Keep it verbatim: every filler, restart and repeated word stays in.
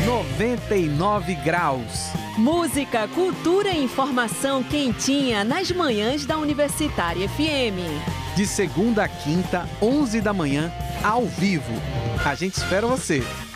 noventa e nove graus. Música, cultura e informação quentinha nas manhãs da Universitária F M. De segunda a quinta, onze da manhã, ao vivo. A gente espera você.